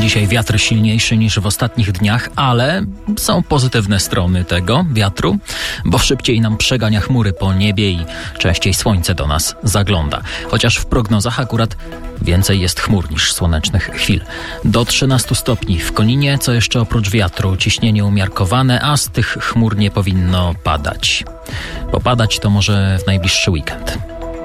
Dzisiaj wiatr silniejszy niż w ostatnich dniach, ale są pozytywne strony tego wiatru, bo szybciej nam przegania chmury po niebie i częściej słońce do nas zagląda. Chociaż w prognozach akurat więcej jest chmur niż słonecznych chwil. Do 13 stopni w Koninie, co jeszcze oprócz wiatru, ciśnienie umiarkowane, a z tych chmur nie powinno padać. Popadać to może w najbliższy weekend.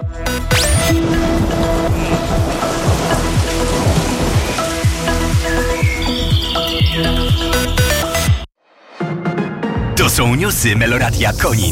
To są newsy Meloradia Konin.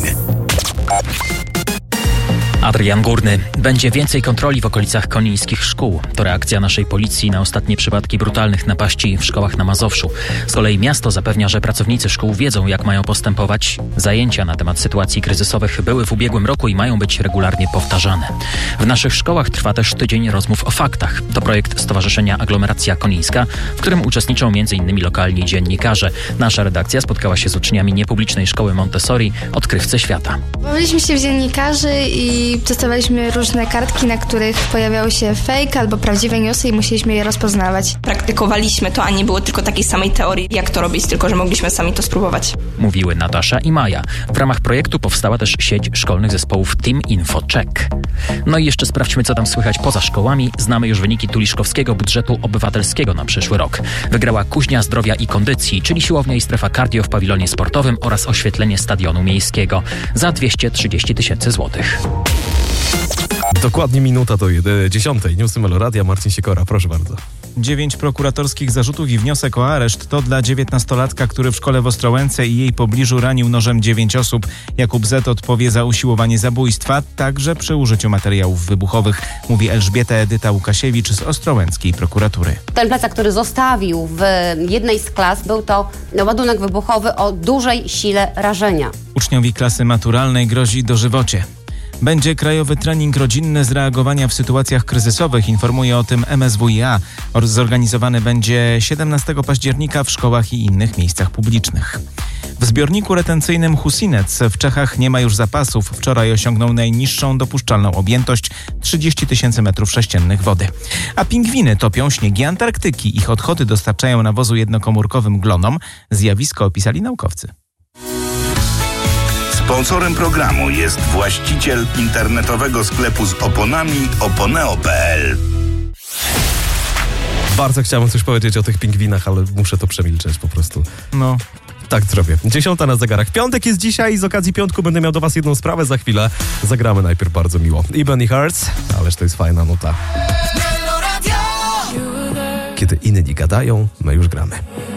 Adrian Górny. Będzie więcej kontroli w okolicach konińskich szkół. To reakcja naszej policji na ostatnie przypadki brutalnych napaści w szkołach na Mazowszu. Z kolei miasto zapewnia, że pracownicy szkół wiedzą, jak mają postępować. Zajęcia na temat sytuacji kryzysowych były w ubiegłym roku i mają być regularnie powtarzane. W naszych szkołach trwa też tydzień rozmów o faktach. To projekt Stowarzyszenia Aglomeracja Konińska, w którym uczestniczą m.in. lokalni dziennikarze. Nasza redakcja spotkała się z uczniami niepublicznej szkoły Montessori Odkrywcy Świata. Bawiliśmy się w dziennikarzy i dostawaliśmy różne kartki, na których pojawiały się fake albo prawdziwe newsy i musieliśmy je rozpoznawać. Praktykowaliśmy to, a nie było tylko takiej samej teorii, jak to robić, tylko że mogliśmy sami to spróbować. Mówiły Natasza i Maja. W ramach projektu powstała też sieć szkolnych zespołów Team Info Check. No i jeszcze sprawdźmy, co tam słychać poza szkołami. Znamy już wyniki tuliszkowskiego budżetu obywatelskiego na przyszły rok. Wygrała Kuźnia Zdrowia i Kondycji, czyli siłownia i strefa cardio w pawilonie sportowym oraz oświetlenie stadionu miejskiego za 230 000 złotych. Dokładnie minuta do 10. Newsy Meloradia. Marcin Sikora, proszę bardzo. 9 prokuratorskich zarzutów i wniosek o areszt to dla 19-latka, który w szkole w Ostrołęce i jej pobliżu ranił nożem 9 osób. Jakub Z. odpowie za usiłowanie zabójstwa, także przy użyciu materiałów wybuchowych, mówi Elżbieta Edyta Łukasiewicz z ostrołęckiej prokuratury. Ten plecak, który zostawił w jednej z klas, był to ładunek wybuchowy o dużej sile rażenia. Uczniowi klasy maturalnej grozi dożywocie. Będzie krajowy trening rodzinny z reagowania w sytuacjach kryzysowych, informuje o tym MSWiA. Zorganizowany będzie 17 października w szkołach i innych miejscach publicznych. W zbiorniku retencyjnym Husinec w Czechach nie ma już zapasów. Wczoraj osiągnął najniższą dopuszczalną objętość 30 000 m3 wody. A pingwiny topią śniegi Antarktyki. Ich odchody dostarczają nawozu jednokomórkowym glonom. Zjawisko opisali naukowcy. Sponsorem programu jest właściciel internetowego sklepu z oponami oponeo.pl. Bardzo chciałem coś powiedzieć o tych pingwinach, ale muszę to przemilczeć po prostu. No, tak zrobię. 10 na zegarach. Piątek jest dzisiaj i z okazji piątku będę miał do was jedną sprawę za chwilę. Zagramy najpierw bardzo miło. Ebony Hearts, ależ to jest fajna nuta. Kiedy inni gadają, my już gramy.